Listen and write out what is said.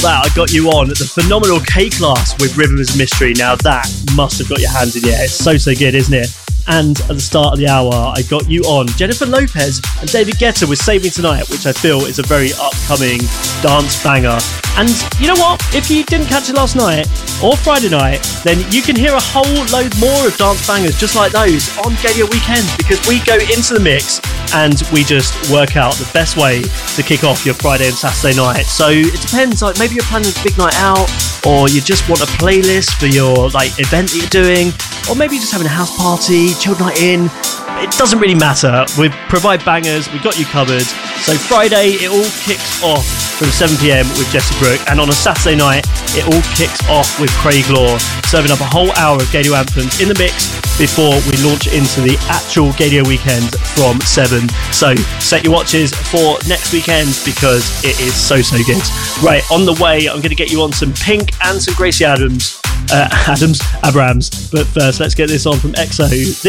that, I got you on the phenomenal K-Class with Rhythm is a Mystery. Now that must have got your hands in the air. It's so good, isn't it? And at the start of the hour, I got you on Jennifer Lopez and David Guetta with Save Me Tonight, which I feel is a very upcoming dance banger. And you know what? If you didn't catch it last night or Friday night, then you can hear a whole load more of dance bangers just like those on Gaydio Weekends, because we go into the mix and we just work out the best way to kick off your Friday and Saturday night. So it depends, like maybe you're planning a big night out, or you just want a playlist for your like event that you're doing, or maybe you're just having a house party, chilled night in. It doesn't really matter. We provide bangers, we got you covered. So Friday, it all kicks off from 7pm with Jessie Brooke, and on a Saturday night, it all kicks off with Craig Law, serving up a whole hour of Gaydio anthems in the mix before we launch into the actual Gaydio weekend from 7. So set your watches for next weekend, because it is so good. Right, on the way, I'm going to get you on some Pink and some Gracie Abrams. But first, let's get this on from EXO.